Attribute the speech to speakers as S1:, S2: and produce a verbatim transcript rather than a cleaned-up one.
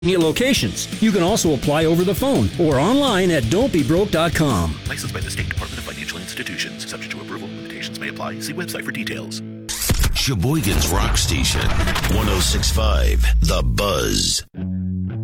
S1: locations. You can also apply over the phone or online at don't be broke dot com.
S2: Licensed by the State Department of Financial Institutions. Subject to approval. Limitations may apply. See website for details.
S3: Sheboygan's Rock Station, one oh six point five The Buzz.